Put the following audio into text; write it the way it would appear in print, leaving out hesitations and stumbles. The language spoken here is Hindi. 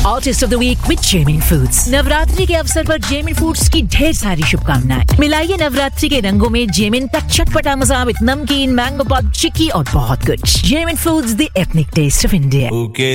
Artist of the week with जेमिन foods. Navratri के अवसर पर जेमिन फूड्स की ढेर सारी शुभकामनाएं। मिलाइए नवरात्रि के रंगों में जेमिन का चटपटा मजा विद नमकीन, मैंगो पॉप, चिक्की और बहुत कुछ। जेमिन foods, the ethnic test of India. Okay.